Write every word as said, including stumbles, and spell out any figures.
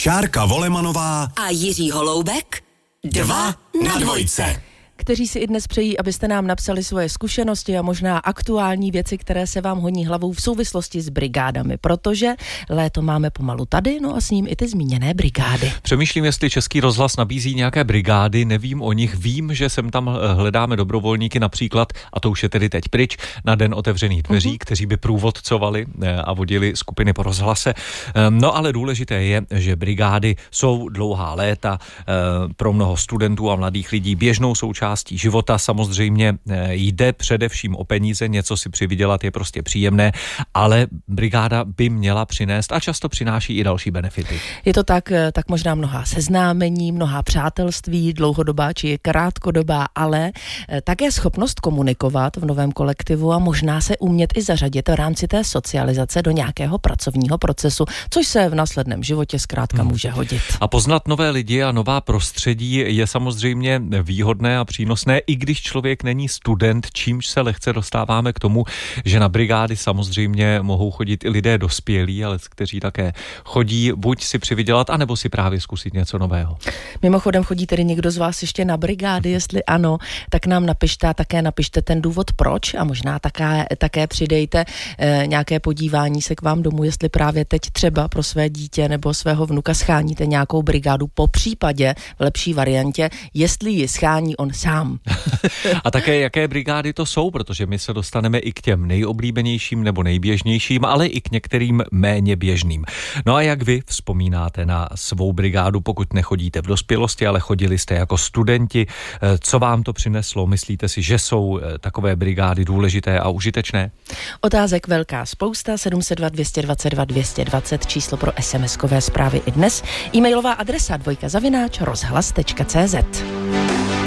Šárka Volemanová a Jiří Holoubek. Dva na dvojce. Kteří si i dnes přejí, abyste nám napsali svoje zkušenosti a možná aktuální věci, které se vám honí hlavou v souvislosti s brigádami, protože léto máme pomalu tady, no a s ním i ty zmíněné brigády. Přemýšlím, jestli Český rozhlas nabízí nějaké brigády, nevím o nich, vím, že sem tam hledáme dobrovolníky například, a to už je tedy teď pryč, na Den otevřených dveří, uh-huh. kteří by průvodcovali a vodili skupiny po rozhlase. No ale důležité je, že brigády jsou dlouhá léta pro mnoho studentů a mladých lidí běžnou součástí života. Samozřejmě jde především o peníze, něco si přivydělat je prostě příjemné, ale brigáda by měla přinést a často přináší i další benefity. Je to tak, tak možná mnohá seznámení, mnohá přátelství, dlouhodobá či krátkodobá, ale také schopnost komunikovat v novém kolektivu a možná se umět i zařadit v rámci té socializace do nějakého pracovního procesu, což se v následném životě zkrátka hmm. může hodit. A poznat nové lidi a nová prostředí je samozřejmě výhodné a přínosné, i když člověk není student, čímž se lehce dostáváme k tomu, že na brigády samozřejmě mohou chodit i lidé dospělí, ale kteří také chodí buď si přivydělat, anebo si právě zkusit něco nového. Mimochodem chodí tedy někdo z vás ještě na brigády, jestli ano, tak nám napište a také napište ten důvod proč a možná také, také přidejte eh, nějaké podívání se k vám domů, jestli právě teď třeba pro své dítě nebo svého vnuka scháníte nějakou brigádu, po případě v lepší variantě, jestli ji schání on sám. A také jaké brigády to jsou, protože my se dostaneme i k těm nejoblíbenějším nebo nejběžnějším, ale i k některým méně běžným. No a jak vy vzpomínáte na svou brigádu, pokud nechodíte v dospělosti, ale chodili jste jako studenti, co vám to přineslo? Myslíte si, že jsou takové brigády důležité a užitečné? Otázek velká spousta, sedm set dva, dvě stě dvacet dva, dvě stě dvacet, číslo pro es em eskové zprávy i dnes, e-mailová adresa dvojka zavináč rozhlas tečka cé zet.